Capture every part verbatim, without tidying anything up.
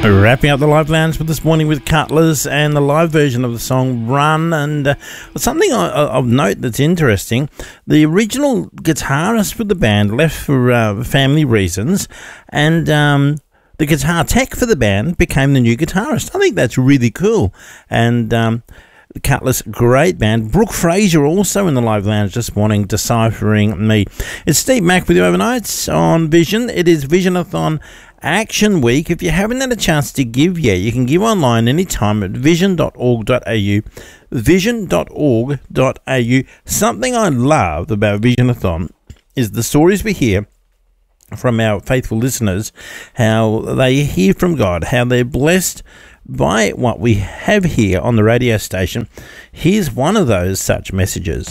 Wrapping up the live lounge for this morning with Cutlers and the live version of the song Run. And uh, something I, of note that's interesting, the original guitarist for the band left for uh, family reasons, and um, the guitar tech for the band became the new guitarist. I think that's really cool. And um, the Cutlers, great band. Brooke Fraser also in the live lounge this morning, deciphering me. It's Steve Mack with you overnight on Vision. It is Visionathon Action Week. If you haven't had a chance to give yet, you can give online anytime at vision dot org dot a u. vision dot org dot a u. Something I love about Visionathon is the stories we hear from our faithful listeners, how they hear from God, how they're blessed by what we have here on the radio station. Here's one of those such messages.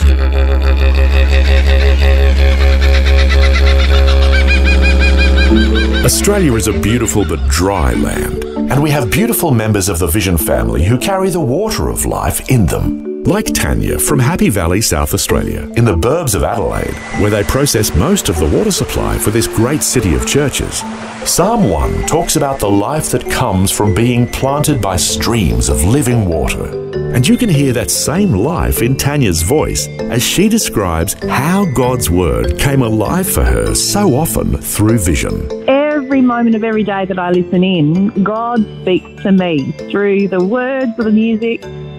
Australia is a beautiful but dry land, and we have beautiful members of the Vision family who carry the water of life in them. Like Tanya from Happy Valley, South Australia, in the burbs of Adelaide, where they process most of the water supply for this great city of churches. Psalm one talks about the life that comes from being planted by streams of living water. And you can hear that same life in Tanya's voice as she describes how God's Word came alive for her so often through Vision. Every moment of every day that I listen in, God speaks to me through the words of the music,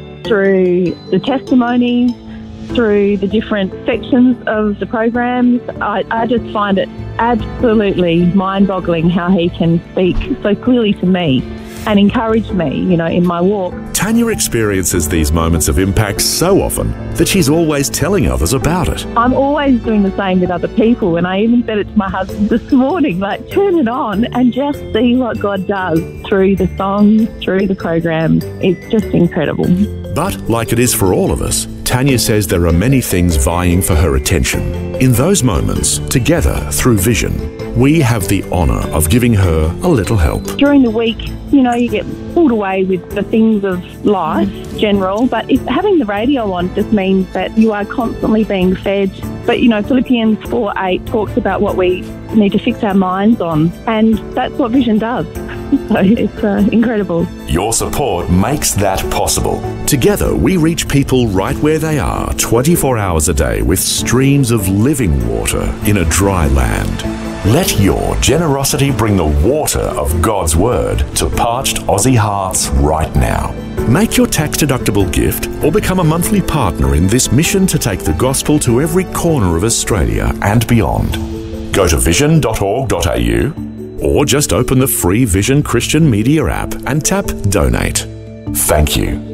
through the testimonies, through the different sections of the programs. I, I just find it absolutely mind-boggling how he can speak so clearly to me and encourage me, you know, in my walk. Tanya experiences these moments of impact so often that she's always telling others about it. I'm always doing the same with other people, and I even said it to my husband this morning, like, turn it on and just see what God does through the songs, through the programs. It's just incredible. But, like it is for all of us, Tanya says there are many things vying for her attention. In those moments, together through Vision, we have the honour of giving her a little help. During the week, you know, you get pulled away with the things of life, general, but if having the radio on just means that you are constantly being fed. But, you know, Philippians four eight talks about what we need to fix our minds on, and that's what Vision does. So it's uh, incredible. Your support makes that possible. Together, we reach people right where they are, twenty-four hours a day, with streams of living water in a dry land. Let your generosity bring the water of God's Word to parched Aussie hearts right now. Make your tax-deductible gift or become a monthly partner in this mission to take the gospel to every corner of Australia and beyond. Go to vision dot org dot a u or just open the free Vision Christian Media app and tap Donate. Thank you.